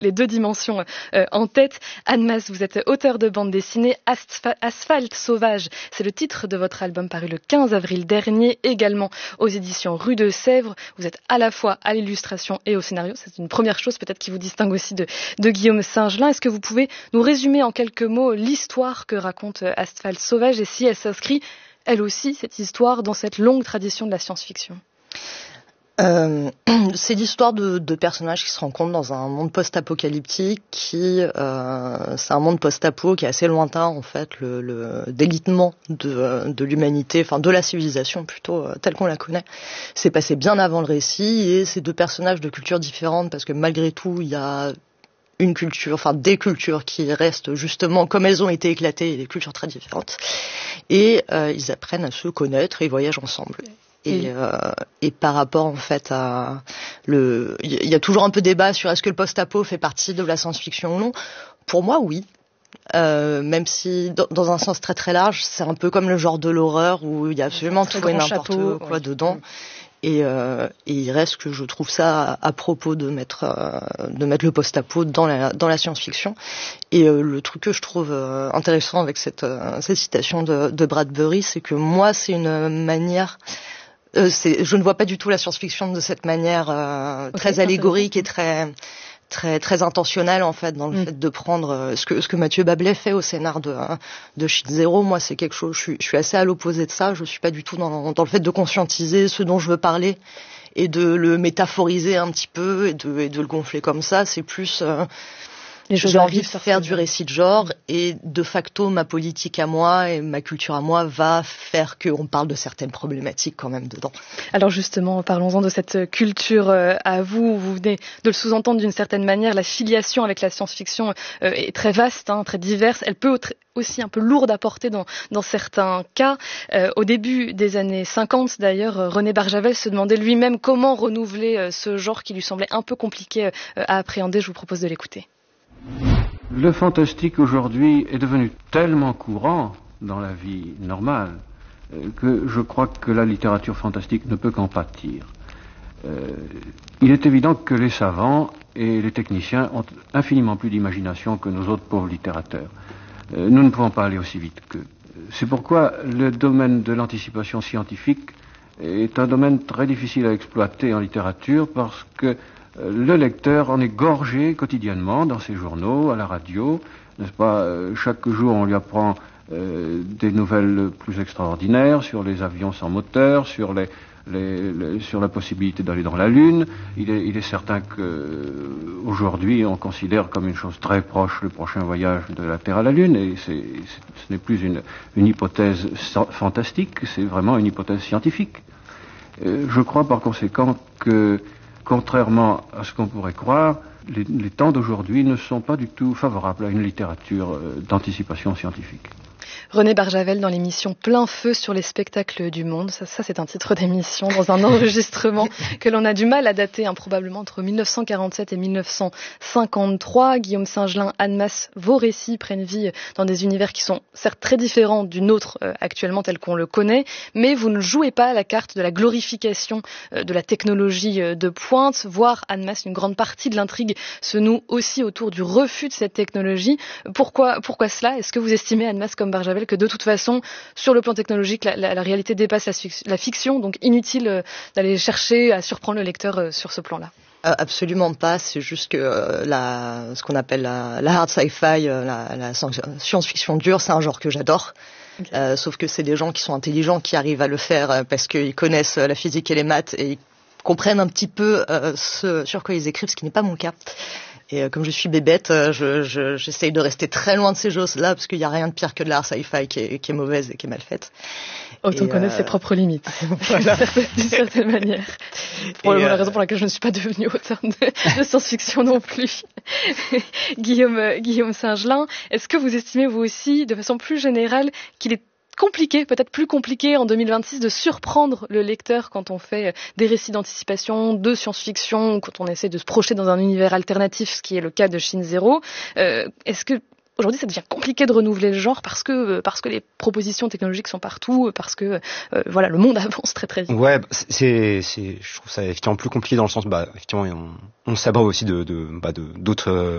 les deux dimensions en tête. Anne Mas, vous êtes auteur de bande dessinée. Asphalte sauvage, c'est le titre de votre album paru le 15 avril dernier, également aux éditions Rue de Sèvres. Vous êtes à la fois à l'illustration et au scénario. C'est une première chose peut-être qui vous distingue aussi de Guillaume Singelin. Est-ce que vous pouvez nous résumer en quelques mots l'histoire que raconte Asphalte sauvage et si elle s'inscrit, elle aussi, cette histoire, dans cette longue tradition de la science-fiction? C'est l'histoire de personnages qui se rencontrent dans un monde post-apocalyptique c'est un monde post-apo qui est assez lointain en fait, le délitement de l'humanité, enfin de la civilisation plutôt telle qu'on la connaît. C'est passé bien avant le récit et c'est deux personnages de cultures différentes parce que malgré tout il y a une culture, enfin des cultures qui restent justement comme elles ont été éclatées, des cultures très différentes. Et ils apprennent à se connaître et ils voyagent ensemble. Et par rapport en fait à il y a toujours un peu débat sur est-ce que le post-apo fait partie de la science-fiction ou non. Pour moi, oui. Même si dans un sens très très large, c'est un peu comme le genre de l'horreur où il y a absolument tout et n'importe quoi dedans. Et il reste que je trouve ça à propos de mettre le post-apo dans la science-fiction. Et le truc que je trouve intéressant avec cette citation de Bradbury, c'est que moi c'est une manière je ne vois pas du tout la science-fiction de cette manière très allégorique et très intentionnelle en fait dans le fait de prendre ce que Mathieu Bablet fait au scénar de Shin Zero. Moi c'est quelque chose, je suis assez à l'opposé de ça. Je suis pas du tout dans le fait de conscientiser ce dont je veux parler et de le métaphoriser un petit peu et de le gonfler comme ça. C'est plus j'ai envie de faire du récit de genre et de facto ma politique à moi et ma culture à moi va faire qu'on parle de certaines problématiques quand même dedans. Alors justement, parlons-en de cette culture à vous. Vous venez de le sous-entendre d'une certaine manière. La filiation avec la science-fiction est très vaste, très diverse. Elle peut être aussi un peu lourde à porter dans certains cas. Au début des années 50 d'ailleurs, René Barjavel se demandait lui-même comment renouveler ce genre qui lui semblait un peu compliqué à appréhender. Je vous propose de l'écouter. Le fantastique aujourd'hui est devenu tellement courant dans la vie normale que je crois que la littérature fantastique ne peut qu'en pâtir. Il est évident que les savants et les techniciens ont infiniment plus d'imagination que nos autres pauvres littérateurs. Nous ne pouvons pas aller aussi vite qu'eux. C'est pourquoi le domaine de l'anticipation scientifique est un domaine très difficile à exploiter en littérature parce que le lecteur en est gorgé quotidiennement dans ses journaux, à la radio, n'est-ce pas? Chaque jour on lui apprend des nouvelles plus extraordinaires sur les avions sans moteur, sur la possibilité d'aller dans la Lune. Il est certain que aujourd'hui on considère comme une chose très proche le prochain voyage de la Terre à la Lune et ce n'est plus une hypothèse fantastique, c'est vraiment une hypothèse scientifique. Je crois par conséquent que contrairement à ce qu'on pourrait croire, les temps d'aujourd'hui ne sont pas du tout favorables à une littérature d'anticipation scientifique. René Barjavel dans l'émission Plein Feu sur les spectacles du monde. Ça c'est un titre d'émission dans un enregistrement que l'on a du mal à dater, probablement entre 1947 et 1953. Guillaume Singelin, Anne Mas, vos récits prennent vie dans des univers qui sont certes très différents du nôtre actuellement tel qu'on le connaît, mais vous ne jouez pas la carte de la glorification de la technologie de pointe, voire Anne Mas, une grande partie de l'intrigue se noue aussi autour du refus de cette technologie. Pourquoi cela? Est-ce que vous estimez, Anne Mas comme Barjavel, que de toute façon, sur le plan technologique, la réalité dépasse la fiction, donc inutile d'aller chercher à surprendre le lecteur sur ce plan-là? Absolument pas, c'est juste que ce qu'on appelle la hard sci-fi, la science-fiction dure, c'est un genre que j'adore. Okay. Sauf que c'est des gens qui sont intelligents qui arrivent à le faire parce qu'ils connaissent la physique et les maths et ils comprennent un petit peu ce sur quoi ils écrivent, ce qui n'est pas mon cas. Et comme je suis bébête, j'essaye de rester très loin de ces choses-là parce qu'il n'y a rien de pire que de la sci-fi qui est mauvaise et qui est mal faite. Autant connaître ses propres limites, voilà. D'une certaine manière. Probablement la raison pour laquelle je ne suis pas devenue auteur de science-fiction non plus. Guillaume Singelin, est-ce que vous estimez vous aussi, de façon plus générale, qu'il est compliqué, peut-être plus compliqué en 2026 de surprendre le lecteur quand on fait des récits d'anticipation, de science-fiction, quand on essaie de se projeter dans un univers alternatif, ce qui est le cas de Shin Zero. Est-ce que aujourd'hui ça devient compliqué de renouveler le genre parce que les propositions technologiques sont partout, parce que le monde avance très très vite? Ouais, je trouve ça effectivement plus compliqué dans le sens, effectivement, on s'abreuve aussi d'autres